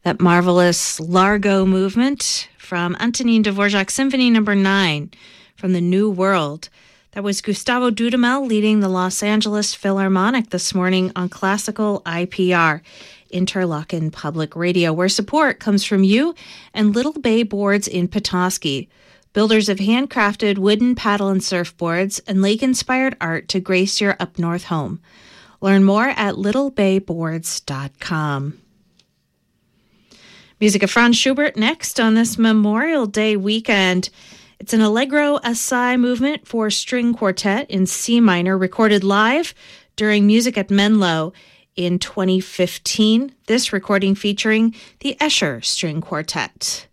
That marvelous Largo movement from Antonin Dvorak's Symphony No. 9 from the New World. That was Gustavo Dudamel leading the Los Angeles Philharmonic this morning on Classical IPR, Interlochen Public Radio, where support comes from you and Little Bay Boards in Petoskey, builders of handcrafted wooden paddle and surfboards and lake-inspired art to grace your up-north home. Learn more at littlebayboards.com. Music of Franz Schubert next on this Memorial Day weekend. It's an Allegro Assai movement for string quartet in C minor, recorded live during Music at Menlo in 2015. This recording featuring the Escher String Quartet.